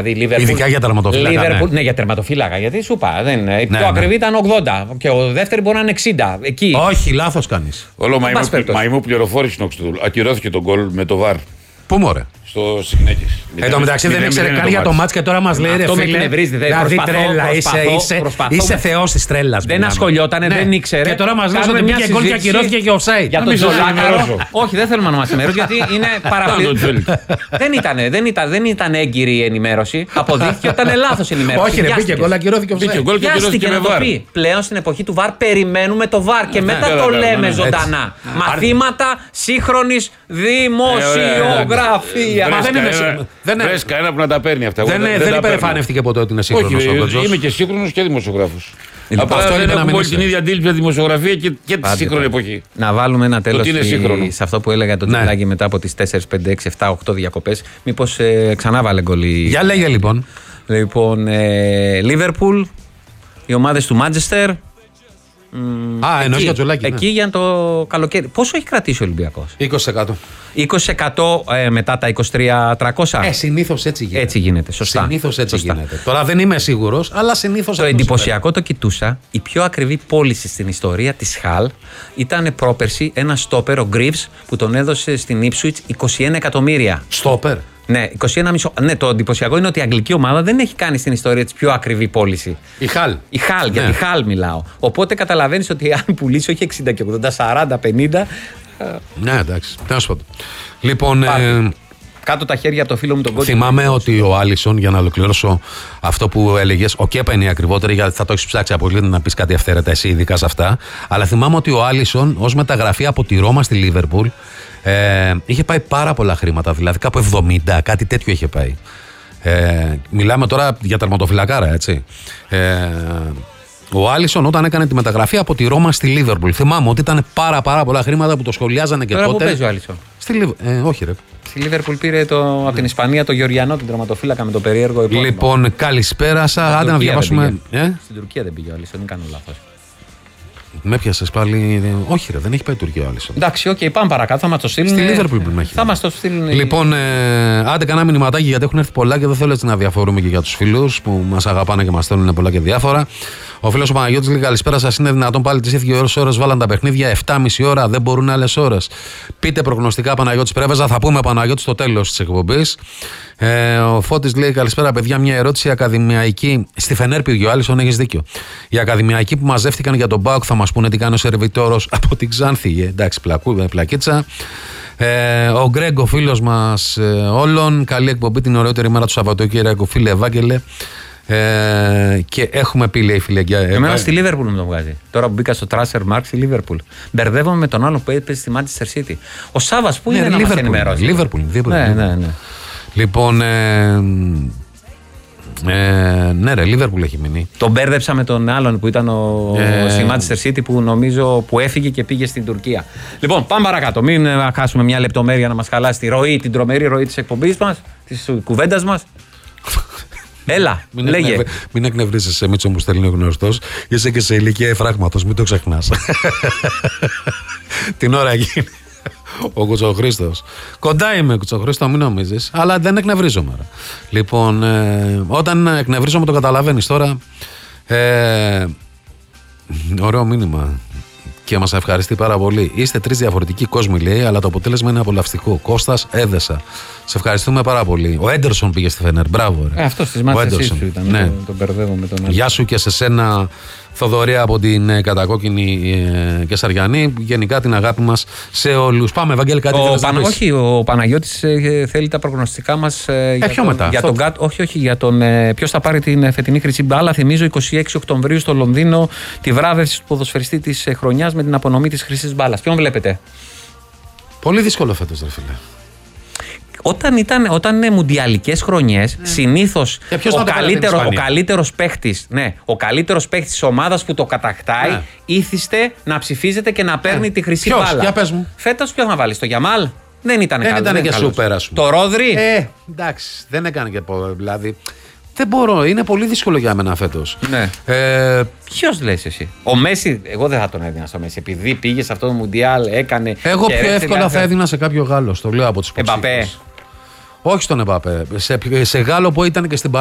Ειδικά για τερματοφύλακα. Ναι, για τερματοφύλακα. Γιατί σου είπα, η πιο ακριβή ήταν 80 και ο δεύτερο μπορεί να είναι 60. Εκεί. Όχι, λάθος κάνεις. Όλο μαϊμού πληροφόρηση Νοξτούλ. Ακυρώθηκε τον γκολ με το βαρ. Πού μωρέ? Στο συνέχιση. Εν τω μεταξύ δεν ήξερε καν για το μάτς και τώρα μας λέει ρε φίλε. Δηλαδή τρέλα, είσαι θεός της τρέλας. Δεν ασχολιότανε, δεν ήξερε. Και τώρα μας λέει ότι μπήκε γκολ και ακυρώθηκε και offside. Για τον Τζολάκαρο. Όχι, δεν θέλουμε να μας ενημερώσει γιατί είναι παραπληρωμένη. Δεν ήταν έγκυρη η ενημέρωση. Αποδείχθηκε ότι ήταν λάθος ενημέρωση. Όχι, ρε, μπήκε γκολ, ακυρώθηκε offside. Βιάστηκε να το πει. Πλέον στην εποχή του βαρ περιμένουμε το βαρ και μετά το λέμε ζωντανά. Μαθήματα σύγχρονης δημοσιογραφίας. Βρες κανένα που να τα παίρνει αυτά. Δεν υπερεφανεύτηκε ποτέ ότι είναι σύγχρονος ο Κοντζός. Είμαι και σύγχρονος και δημοσιογράφος. Απλά δεν έχουμε όλη την ίδια αντίληψη με τη δημοσιογραφία και τη σύγχρονη εποχή. Να βάλουμε ένα τέλος σε αυτό που έλεγα το Τιλάκι μετά από τις 4, 5, 6, 7, 8 διακοπές. Μήπως ξανά βάλε γκολ. Για λέγε λοιπόν. Λοιπόν, Λίβερπουλ, οι ομάδες του Μάντσεστερ. Εννοείς για Τζολάκη. Εκεί για το καλοκαίρι. Πόσο έχει κρατήσει ο Ολυμπιακός? 20%. 20% μετά τα 23.300. Συνήθως έτσι γίνεται. Έτσι γίνεται, σωστά. Συνήθως έτσι γίνεται. Τώρα δεν είμαι σίγουρος, αλλά συνήθως. Το εντυπωσιακό το κοιτούσα. Η πιο ακριβή πώληση στην ιστορία της Χαλ ήταν πρόπερση ένα στόπερ, ο Γκρίβς, που τον έδωσε στην Ipswich 21 εκατομμύρια. Στόπερ. Ναι, 21,5. Ναι, το εντυπωσιακό είναι ότι η αγγλική ομάδα δεν έχει κάνει στην ιστορία της πιο ακριβή πώληση. Η Χαλ. Για τη Χαλ μιλάω. Οπότε καταλαβαίνεις ότι αν πουλήσει όχι 60 και 80, 40, 50. Ναι, εντάξει. Τέλος πάντων. Λοιπόν. Κάτω τα χέρια από το φίλο μου τον Κότσο. Θυμάμαι ότι ο Άλισον, για να ολοκληρώσω αυτό που έλεγες, ο Κέπα είναι η ακριβότερη, γιατί θα το έχεις ψάξει από λίγο να πεις κάτι αυθαίρετα εσύ, ειδικά σε αυτά. Αλλά θυμάμαι ότι ο Άλισον, ως μεταγραφή από τη Ρώμα στη Λίβερπουλ, είχε πάει πάρα πολλά χρήματα, δηλαδή κάπου 70, κάτι τέτοιο είχε πάει. Μιλάμε τώρα για τερματοφυλακάρα, έτσι. Ο Άλισον όταν έκανε τη μεταγραφή από τη Ρώμα στη Λίβερπουλ, θυμάμαι ότι ήταν πάρα πολλά χρήματα που το σχολιάζανε και τώρα τότε. Πού παίζει ο Άλισον? Όχι, ρε. Στη Λίβερπουλ πήρε από την Ισπανία το Γεωργιανό, τον τερματοφύλακα με το περίεργο υπόλοιπο. Λοιπόν, καλησπέρα σας. Άντε να διαβάσουμε. Στην Τουρκία δεν πήγε ο Άλισον, δεν κάνω λάθος. Με πιάσες πάλι. Όχι, ρε, δεν έχει πάει η Τουρκία ο Άλισον. Εντάξει, πάμε παρακάτω, θα μας το στείλουν. Στη Λίβερπουλ πρέπει να έχει. Θα μας το στείλουν. Λοιπόν, άντε κανένα μηνυματάκι γιατί έχουν έρθει πολλά και δεν θέλω έτσι να διαφορούμε και για τους φίλους που μας αγαπάνε και μας στέλνουν πολλά και διάφορα. Ο φίλος ο Παναγιώτης λέει: καλησπέρα σας. Είναι δυνατόν πάλι τις ίδιες ώρες βάλαν τα παιχνίδια 7,5 ώρα, δεν μπορούν άλλες ώρες? Πείτε προγνωστικά, Παναγιώτης Πρέβεζα. Θα πούμε Παναγιώτη στο τέλος της εκπομπής. Ο Φώτης λέει: καλησπέρα, παιδιά. Μια ερώτηση ακαδημιακή. Στη Φενέρ πήγε ο Άλισον, έχεις δίκιο. Οι ακαδημιακοί που μαζεύτηκαν για τον ΠΑΟΚ θα μας πούνε τι κάνει ο σερβιτόρος από την Ξάνθη. Εντάξει, πλακίτσα. Ο Γκρέγκο, φίλος μας όλων. Καλή εκπομπή την ωραιότερη μέρα του Σαββατοκύριακου, φίλε Ευάγγελε. Και έχουμε πει, λέει, φίλε. Εμένα στη Λίβερπουλ μου το βγάζει. Τώρα που μπήκα στο Transfer Mark στη Λίβερπουλ. Μπερδεύομαι με τον άλλο που έπαιζε στη Manchester City. Ο Σάββας που είναι να μας ενημερώσει? Λίβερπουλ. Ναι. Λοιπόν. Ναι, ρε, Λίβερπουλ έχει μείνει. Τον μπέρδεψα με τον άλλον που ήταν στη Manchester City που νομίζω που έφυγε και πήγε στην Τουρκία. Λοιπόν, πάμε παρακάτω. Μην χάσουμε μια λεπτομέρεια να μας χαλάσει την τρομερή ροή της εκπομπής μας, της κουβέντας μας. Έλα, λέγε. Μην εκνευρίζεσαι, Μίτσο, μου στέλνει ο γνωστός. Είσαι και σε ηλικία εφράγματος, μην το ξεχνάς. Την ώρα γίνει ο Κουτσοχρήστος. Κοντά είμαι, Κουτσοχρήστο, μην νομίζεις. Αλλά δεν εκνευρίζομαι. Λοιπόν, όταν εκνευρίζομαι το καταλαβαίνεις τώρα. Ωραίο μήνυμα. Και μας ευχαριστεί πάρα πολύ. Είστε 3 διαφορετικοί κόσμοι, λέει, αλλά το αποτέλεσμα είναι απολαυστικό. Κώστας, έδεσα. Σε ευχαριστούμε πάρα πολύ. Ο Έντερσον πήγε στη Φενέρ. Μπράβο, ρε. Αυτός της Manchester City ήταν. Ναι. Τον μπερδεύω με τον άλλο. Γεια σου και σε σένα, Θοδωρία, από την κατακόκκινη και Σαριανή. Γενικά την αγάπη μας σε όλους. Πάμε, Ευαγγέλη, κάτι Όχι, ο Παναγιώτης θέλει τα προγνωστικά μας πιο μετά. Για τον όχι, για τον ποιος θα πάρει την φετινή χρυσή μπάλα. Θυμίζω 26 Οκτωβρίου στο Λονδίνο τη βράβευση του ποδοσφαιριστή της χρονιάς με την απονομή της χρυσής μπάλας. Ποιον βλέπετε? Πολύ δύσκολο φέτος, ρε φίλε. Όταν είναι μουντιαλικές χρονιές, συνήθως ο καλύτερος παίκτης της ομάδας που το κατακτάει ήθιστε να ψηφίζεται και να παίρνει τη χρυσή μπάλα. Για πες μου. Φέτος ποιος να βάλει? Το Γιαμάλ? Δεν ήταν καλός. Δεν ήταν και σούπερ, ας πούμε. Το Ρόδρυ? Εντάξει, δεν έκανε και δηλαδή. Δεν μπορώ, είναι πολύ δύσκολο για μένα φέτος. Ναι. Ποιος λες εσύ? Ο Μέση, εγώ δεν θα τον έδινα στο Μέση. Επειδή πήγε σε αυτό το Μουντιάλ, έκανε. Εγώ πιο εύκολα θα έδινα σε κάποιο Γάλλο. Το λέω από τις υποψήφιες. Εμπαπέ. Όχι στον Εμπαπέ. Σε Γάλλο που ήταν και στην